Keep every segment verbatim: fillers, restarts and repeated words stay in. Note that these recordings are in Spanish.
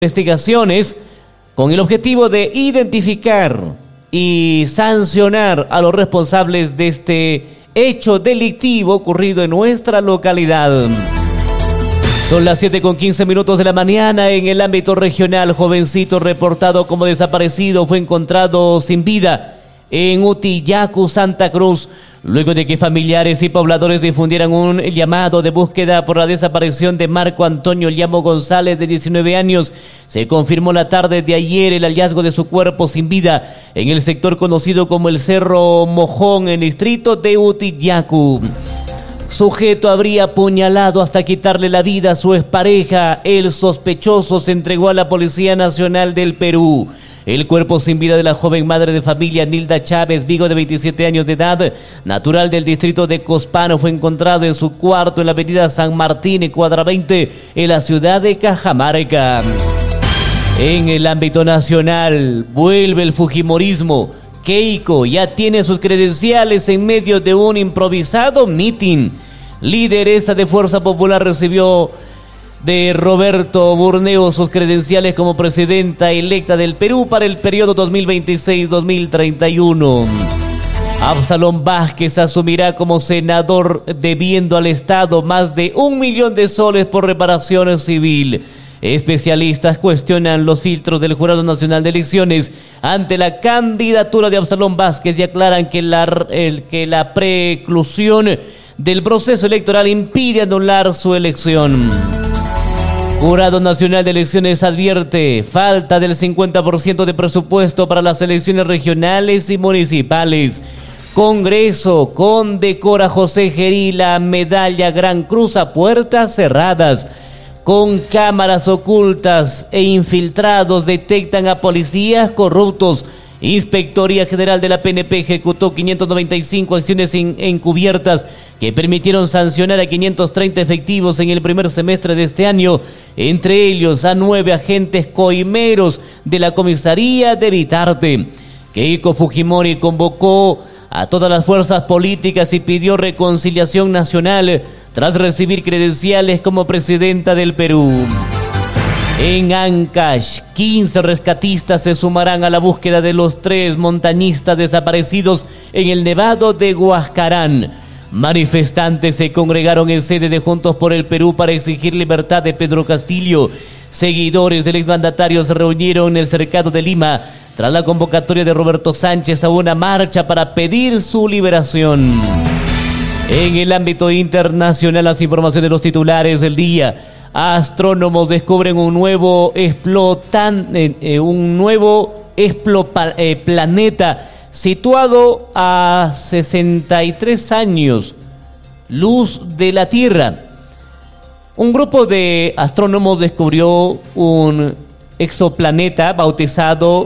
Investigaciones con el objetivo de identificar y sancionar a los responsables de este hecho delictivo ocurrido en nuestra localidad. Son las siete con quince minutos de la mañana. En el ámbito regional, jovencito reportado como desaparecido fue encontrado sin vida en Utillacu, Santa Cruz, luego de que familiares y pobladores difundieran un llamado de búsqueda por la desaparición de Marco Antonio Llamo González, de diecinueve años. Se confirmó la tarde de ayer el hallazgo de su cuerpo sin vida en el sector conocido como el Cerro Mojón, en el distrito de Utillacu. Sujeto habría apuñalado hasta quitarle la vida a su expareja. El sospechoso se entregó a la Policía Nacional del Perú. El cuerpo sin vida de la joven madre de familia Nilda Chávez Vigo, de veintisiete años de edad, natural del distrito de Cospano, fue encontrado en su cuarto en la avenida San Martín, en cuadra veinte, en la ciudad de Cajamarca. En el ámbito nacional, vuelve el fujimorismo. Keiko ya tiene sus credenciales en medio de un improvisado mitin. Lideresa de Fuerza Popular recibió de Roberto Burneo sus credenciales como presidenta electa del Perú para el periodo dos mil veintiséis a dos mil treinta y uno. Absalón Vázquez asumirá como senador, debiendo al Estado más de un millón de soles por reparación civil. Especialistas cuestionan los filtros del Jurado Nacional de Elecciones ante la candidatura de Absalón Vázquez y aclaran que la, el, que la preclusión del proceso electoral impide anular su elección. Jurado Nacional de Elecciones advierte falta del cincuenta por ciento de presupuesto para las elecciones regionales y municipales. Congreso condecora a José Gerí la medalla Gran Cruz a puertas cerradas. Con cámaras ocultas e infiltrados detectan a policías corruptos. Inspectoría General de la P N P ejecutó quinientas noventa y cinco acciones en, encubiertas que permitieron sancionar a quinientos treinta efectivos en el primer semestre de este año, entre ellos a nueve agentes coimeros de la comisaría de Vitarte. Keiko Fujimori convocó a todas las fuerzas políticas y pidió reconciliación nacional tras recibir credenciales como presidenta del Perú. En Ancash, quince rescatistas se sumarán a la búsqueda de los tres montañistas desaparecidos en el Nevado de Huascarán. Manifestantes se congregaron en sede de Juntos por el Perú para exigir libertad de Pedro Castillo. Seguidores del exmandatario se reunieron en el Cercado de Lima tras la convocatoria de Roberto Sánchez a una marcha para pedir su liberación. En el ámbito internacional, las informaciones de los titulares del día. Astrónomos descubren un nuevo explotan, eh, eh, un nuevo explopa, eh, planeta situado a sesenta y tres años luz de la Tierra. Un grupo de astrónomos descubrió un exoplaneta bautizado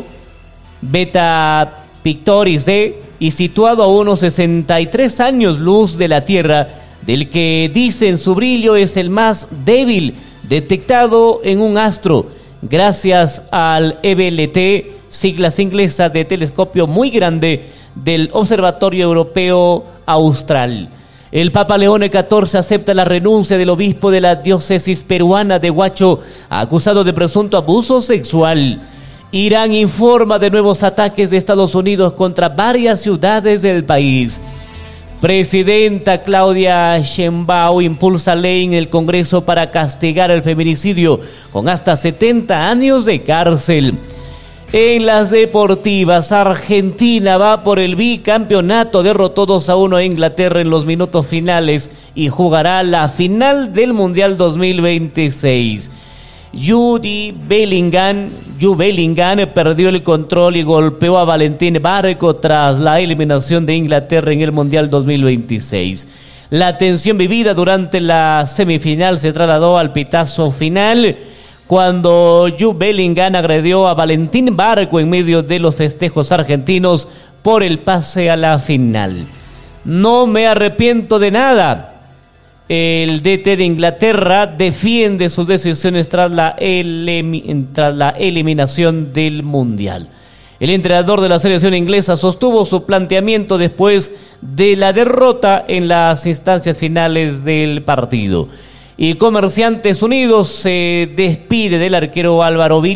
Beta Pictoris D y situado a unos sesenta y tres años luz de la Tierra, del que dicen su brillo es el más débil detectado en un astro, gracias al E V L T, siglas inglesas de telescopio muy grande del Observatorio Europeo Austral. El Papa León catorce acepta la renuncia del obispo de la diócesis peruana de Huacho, acusado de presunto abuso sexual. Irán informa de nuevos ataques de Estados Unidos contra varias ciudades del país. Presidenta Claudia Sheinbaum impulsa ley en el Congreso para castigar el feminicidio con hasta setenta años de cárcel. En las deportivas, Argentina va por el bicampeonato, derrotó dos a uno a Inglaterra en los minutos finales y jugará la final del Mundial dos mil veintiséis. Jude Bellingham, Jude Bellingham perdió el control y golpeó a Valentín Barco tras la eliminación de Inglaterra en el Mundial dos mil veintiséis. La tensión vivida durante la semifinal se trasladó al pitazo final cuando Jude Bellingham agredió a Valentín Barco en medio de los festejos argentinos por el pase a la final. No me arrepiento de nada. El D T de Inglaterra defiende sus decisiones tras la, elim- tras la eliminación del Mundial. El entrenador de la selección inglesa sostuvo su planteamiento después de la derrota en las instancias finales del partido. Y Comerciantes Unidos se despide del arquero Álvaro Villar.